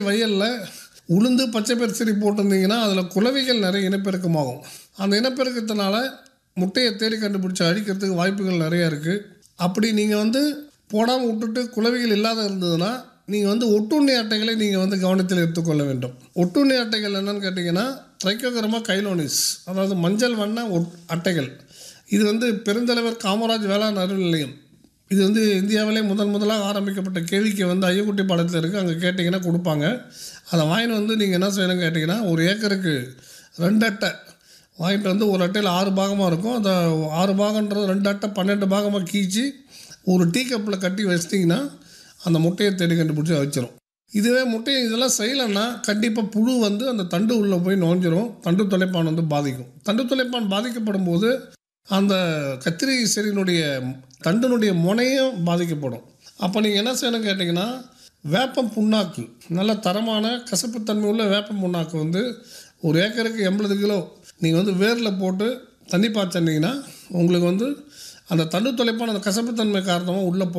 வயலில் உளுந்து பச்சை பயிர்ச்செடி போட்டிருந்தீங்கன்னா அதில் குளவிகள் நிறைய இனப்பெருக்கமாகும். அந்த இனப்பெருக்கத்தினால முட்டையை தேடி கண்டுபிடிச்சி அழிக்கிறதுக்கு வாய்ப்புகள் நிறையா இருக்குது. அப்படி நீங்கள் போடாமல் விட்டுட்டு குளவிகள் இல்லாத இருந்ததுன்னா நீங்கள் ஒட்டுண்ணி அட்டைகளை நீங்கள் கவனத்தில் எடுத்துக்கொள்ள வேண்டும். ஒட்டுண்ணி அட்டைகள் என்னென்னு கேட்டிங்கன்னா ட்ரைக்கோகிராமா கைலோனிஸ், அதாவது மஞ்சள் வண்ண அட்டைகள். இது பெருந்தலைவர் காமராஜ் வேளாண் அறிவியல் நிலையம், இது இந்தியாவிலே முதலாக ஆரம்பிக்கப்பட்ட கேவிக்கு ஐயக்குட்டி பாளையத்தில் இருக்குது. அங்கே கேட்டிங்கன்னா கொடுப்பாங்க. அதை வாங்கிட்டு நீங்கள் என்ன செய்யணும்னு கேட்டிங்கன்னா, ஒரு ஏக்கருக்கு 2 அட்டை வாங்கிட்டு ஒரு அட்டையில் 6 பாகமாக இருக்கும். அந்த 6 பாகன்றது 2 அட்டை 12 பாகமாக கீச்சு ஒரு டீ கப்பில் கட்டி வச்சிட்டிங்கன்னா அந்த முட்டையை தேடி கண்டுபிடிச்சி வச்சிடும். இதுவே முட்டையை இதெல்லாம் செய்யலைன்னா கண்டிப்பாக புழு அந்த தண்டு உள்ளே போய் நுழைஞ்சிரும். தண்டு துளைப்பான் பாதிக்கும். தண்டு துளைப்பான் பாதிக்கப்படும் போது அந்த கத்திரி செடியினுடைய தண்டினுடைய முனையும் பாதிக்கப்படும். அப்போ நீங்கள் என்ன செய்யணும்னு கேட்டிங்கன்னா, வேப்பம் புண்ணாக்கு, நல்ல தரமான கசப்புத்தன்மை உள்ள வேப்பம் புண்ணாக்கு ஒரு ஏக்கருக்கு 80 கிலோ நீங்கள் வேரில் போட்டு தண்ணி பாய்ச்சிங்கன்னா உங்களுக்கு அந்த தண்டு துளைப்பான் அந்த கசப்புத்தன்மை காரணமாக உள்ளே